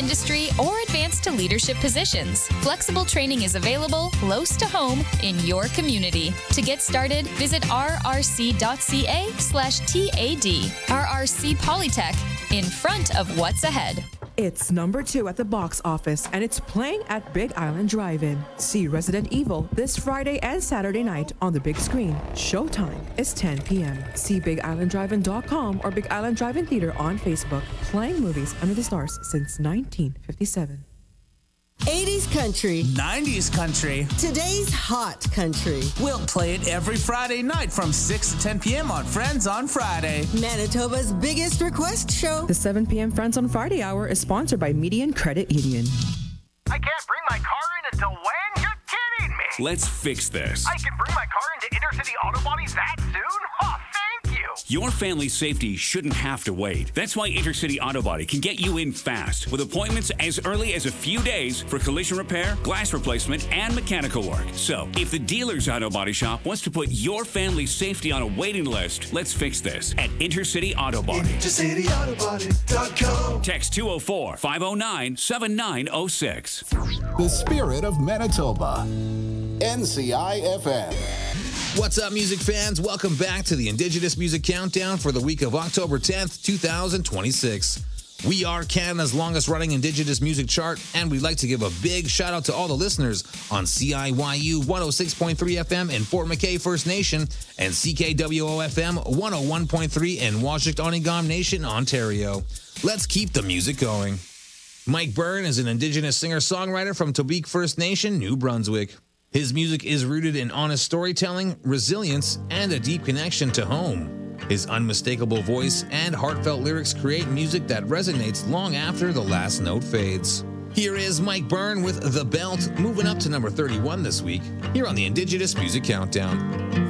industry or advance to leadership positions. Flexible training is available close to home in your community. To get started, visit rrc.ca/TAD. RRC Polytech, in front of what's ahead. It's number 2 at the box office, and it's playing at Big Island Drive-In. See Resident Evil this Friday and Saturday night on the big screen. Showtime is 10 p.m. See BigIslandDrive-In.com or Big Island Drive-In Theater on Facebook. Playing movies under the stars since 1957. 80s country. 90s country. Today's hot country. We'll play it every Friday night from 6 to 10 p.m. on Friends on Friday. Manitoba's biggest request show. The 7 p.m. Friends on Friday hour is sponsored by Median Credit Union. I can't bring my car in until when? You're kidding me. Let's fix this. I can bring my car into Intercity Auto Body that soon? Oh, thank you. Your family's safety shouldn't have to wait. That's why Intercity Auto Body can get you in fast with appointments as early as a few days for collision repair, glass replacement, and mechanical work. So, if the dealer's auto body shop wants to put your family's safety on a waiting list, let's fix this at Intercity Auto Body. IntercityAutoBody.com. Text 204-509-7906. The spirit of Manitoba. NCI-FM. What's up, music fans? Welcome back to the Indigenous Music Countdown for the week of October 10th, 2026. We are Canada's longest-running Indigenous music chart, and we'd like to give a big shout-out to all the listeners on CIYU 106.3 FM in Fort McKay First Nation and CKWO FM 101.3 in Washington Nation, Ontario. Let's keep the music going. Mike Byrne is an Indigenous singer-songwriter from Tobique First Nation, New Brunswick. His music is rooted in honest storytelling, resilience, and a deep connection to home. His unmistakable voice and heartfelt lyrics create music that resonates long after the last note fades. Here is Mike Byrne with The Belt, moving up to number 31 this week, here on the Indigenous Music Countdown.